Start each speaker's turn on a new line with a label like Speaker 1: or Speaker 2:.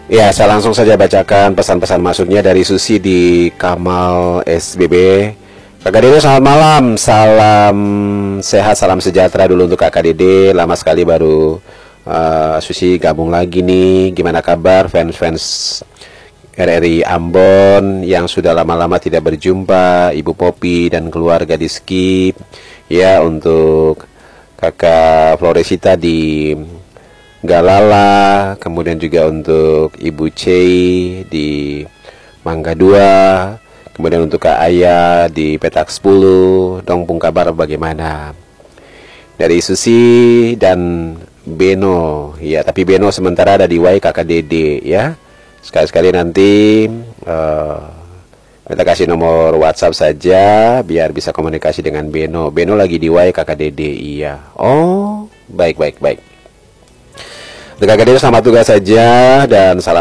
Speaker 1: Ya, saya langsung saja bacakan pesan-pesan masuknya dari Susi di Kamal SBB. Kakak Dede selamat malam, salam sehat, salam sejahtera dulu untuk Kakak Dede. Lama sekali baru Susi gabung lagi nih. Gimana kabar fans-fans RRI Ambon yang sudah lama-lama tidak berjumpa, Ibu Popi dan keluarga di Skip. Ya, untuk Kakak Floresita di Galala, kemudian juga untuk Ibu Cei di Mangga 2, kemudian untuk Kak Ayah di Petak 10. Dong pung kabar bagaimana? Dari Susi dan Beno. Ya, tapi Beno sementara ada di Y Kakak Dede ya. Sekali-sekali nanti kita kasih nomor WhatsApp saja biar bisa komunikasi dengan Beno. Beno lagi di Y Kakak Dede. Iya. Oh, baik. Untuk Kakak Dede selamat tugas saja dan salam